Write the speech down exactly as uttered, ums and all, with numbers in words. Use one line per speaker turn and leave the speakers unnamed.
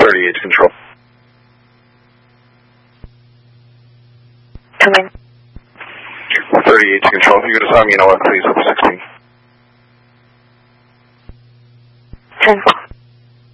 thirty-eight to control.
Come in.
thirty-eight to control. If you could assign me an O F, please, over sixteen.